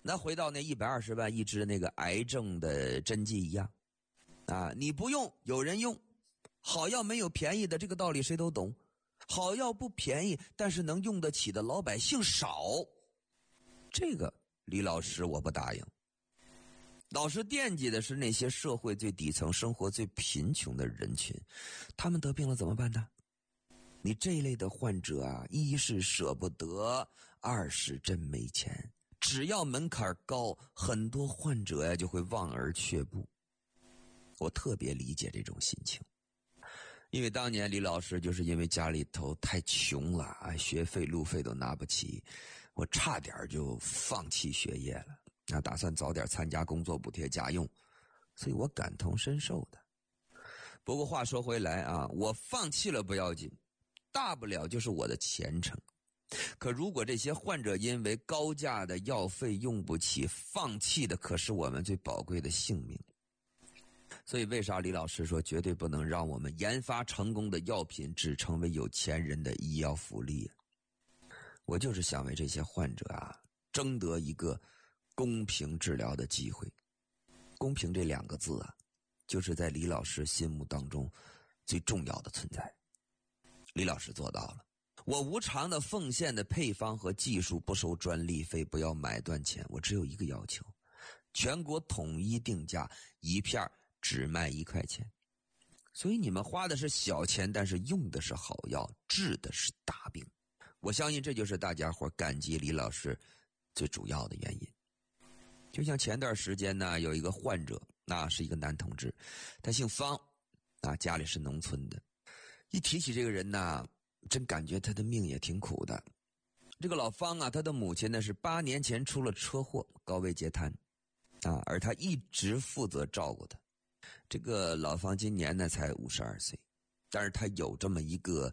那回到那120万一支那个癌症的针剂一样啊，你不用有人用，好药没有便宜的，这个道理谁都懂。好药不便宜，但是能用得起的老百姓少，这个李老师我不答应。老师惦记的是那些社会最底层、生活最贫穷的人群，他们得病了怎么办呢？你这一类的患者啊，一是舍不得，二是真没钱。只要门槛高，很多患者呀就会望而却步。我特别理解这种心情，因为当年李老师就是因为家里头太穷了啊，学费路费都拿不起，我差点就放弃学业了，打算早点参加工作补贴家用，所以我感同身受的。不过话说回来啊，我放弃了不要紧，大不了就是我的前程。可如果这些患者因为高价的药费用不起，放弃的可是我们最宝贵的性命。所以为啥李老师说绝对不能让我们研发成功的药品只成为有钱人的医药福利？我就是想为这些患者啊争得一个公平治疗的机会。公平这2个字啊，就是在李老师心目当中最重要的存在。李老师做到了。我无偿的奉献的配方和技术不收专利费，不要买断钱，我只有一个要求，全国统一定价，一片只卖1块钱。所以你们花的是小钱，但是用的是好药，治的是大病。我相信这就是大家伙感激李老师最主要的原因。就像前段时间呢，有一个患者，那是一个男同志，他姓方啊，家里是农村的。一提起这个人呢，真感觉他的命也挺苦的。这个老方啊，他的母亲呢是8年前出了车祸，高位截瘫啊，而他一直负责照顾他。这个老方今年呢才52岁，但是他有这么一个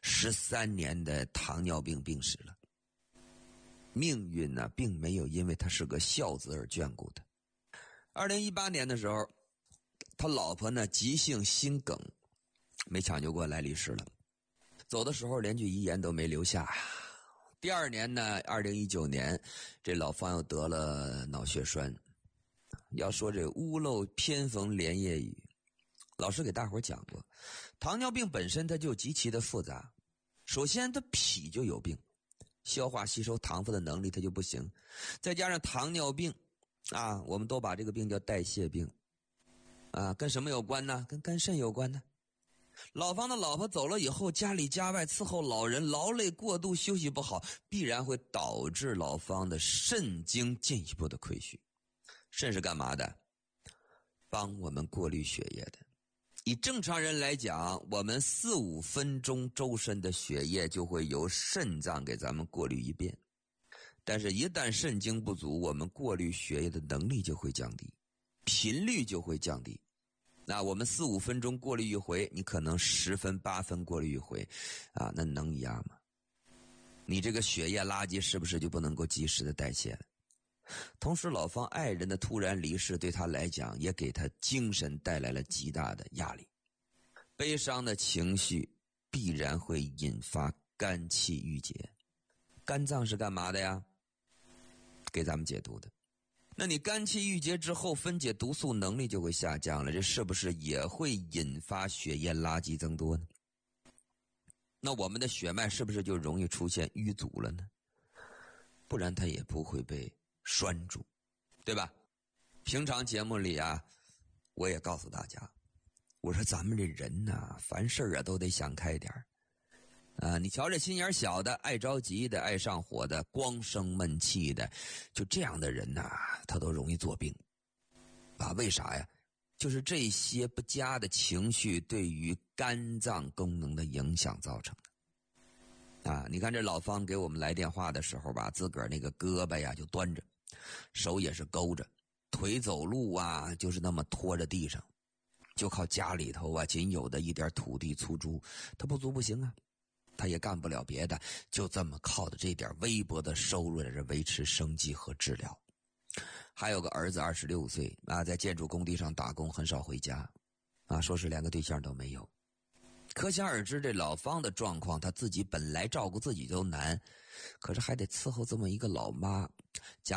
13年的糖尿病病史了。命运呢并没有因为他是个孝子而眷顾他。2018年的时候，他老婆呢急性心梗，没抢救过来离世了。走的时候连句遗言都没留下呀。第2年呢，2019年，这老方又得了脑血栓。要说这屋漏偏逢连夜雨，老师给大伙讲过，糖尿病本身它就极其的复杂。首先它脾就有病，消化吸收糖分的能力它就不行，再加上糖尿病啊，我们都把这个病叫代谢病啊，跟什么有关呢？跟肝肾有关呢。老方的老婆走了以后，家里家外伺候老人，劳累过度，休息不好，必然会导致老方的肾经进一步的亏虚。肾是干嘛的？帮我们过滤血液的。以正常人来讲，我们4-5分钟周身的血液就会由肾脏给咱们过滤一遍，但是一旦肾经不足，我们过滤血液的能力就会降低，频率就会降低。那我们4-5分钟过滤一回，你可能10分8分过滤一回啊，那能一样吗？你这个血液垃圾是不是就不能够及时的代谢了？同时老方爱人的突然离世对他来讲也给他精神带来了极大的压力。悲伤的情绪必然会引发肝气郁结。肝脏是干嘛的呀？给咱们解毒的。那你肝气郁结之后，分解毒素能力就会下降了，这是不是也会引发血液垃圾增多呢？那我们的血脉是不是就容易出现淤阻了呢？不然它也不会被拴住，对吧？平常节目里啊，我也告诉大家，我说咱们这人呐，凡事啊都得想开点啊，你瞧这心眼小的，爱着急的，爱上火的，光生闷气的，就这样的人呐，他都容易作病啊。为啥呀？就是这些不佳的情绪对于肝脏功能的影响造成的啊。你看这老方给我们来电话的时候吧，自个儿那个胳膊呀就端着，手也是勾着，腿走路啊就是那么拖着地上，就靠家里头啊仅有的一点土地粗猪，他不足不行啊，他也干不了别的，就这么靠着这点微薄的收入在这维持生计和治疗。还有个儿子26岁啊，在建筑工地上打工，很少回家啊，说是连个对象都没有。可想而知，这老方的状况，他自己本来照顾自己都难，可是还得伺候这么一个老妈，